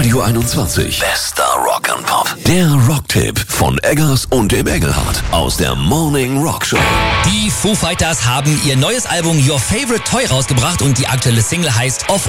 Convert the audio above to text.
Radio 21. Bester Rock and Pop. Der Rocktipp von Eggers und dem Engelhardt aus der Morning Rock Show. Die Foo Fighters haben ihr neues Album Your Favorite Toy rausgebracht und die aktuelle Single heißt Off